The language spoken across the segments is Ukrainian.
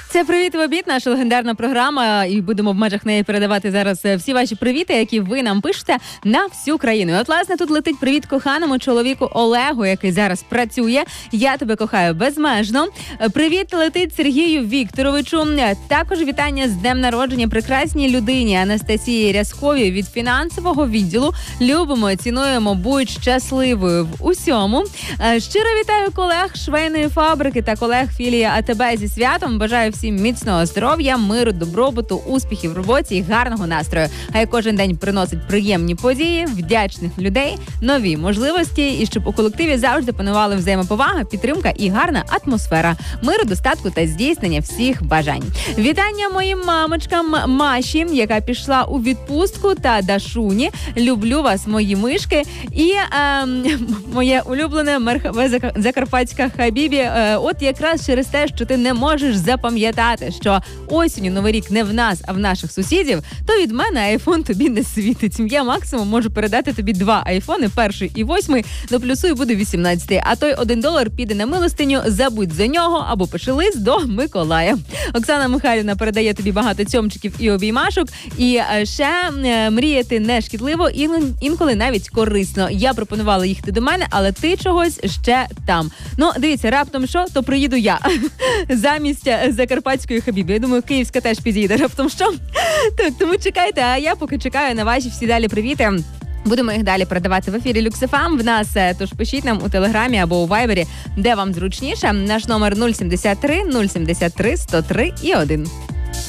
Це «Привіт в обід», наша легендарна програма, і будемо в межах неї передавати зараз всі ваші привіти, які ви нам пишете на всю країну. І от, власне, тут летить привіт коханому чоловіку Олегу, який зараз працює. Я тебе кохаю безмежно. Привіт летить Сергію Вікторовичу. Також вітання з днем народження прекрасній людині Анастасії Рязковій від фінансового відділу. Любимо, цінуємо, будь щасливою в усьому. Щиро вітаю колег швейної фабрики та колег філії АТБ зі святом. Бажаю всім міцного здоров'я, миру, добробуту, успіхів в роботі і гарного настрою. Хай кожен день приносить приємні події, вдячних людей, нові можливості і щоб у колективі завжди панували взаємоповага, підтримка і гарна атмосфера. Миру, достатку та здійснення всіх бажань. Вітання моїм мамочкам Маші, яка пішла у відпустку, та Дашуні. Люблю вас, мої мишки. І моє улюблене мерхове закарпатська Хабібі. От якраз через те, що ти не можеш запам'ятати, що осінню Новий рік не в нас, а в наших сусідів, то від мене айфон тобі не світить. Я максимум можу передати тобі 2 айфони, 1 і 8, до плюсу і буде 18. А той $1 піде на милостиню, забудь за нього або пиши лист до Миколая. Оксана Михайлівна передає тобі багато цьомчиків і обіймашок. І ще мріяти не шкідливо, інколи навіть корисно. Я пропонувала їхати до мене, але ти чогось ще там. Ну, дивіться, раптом що, то приїду я. Замість закарпатської Хабібі. Я думаю, київська теж підійде. Раптом що? Так, тому чекайте, а я поки чекаю на ваші всі далі привіти. Будемо їх далі передавати в ефірі Люкс ФМ. В нас, тож пишіть нам у Телеграмі або у Вайбері, де вам зручніше. Наш номер 073 073 103 і 1.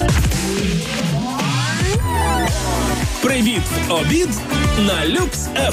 Привіт в обід на Люкс ФМ.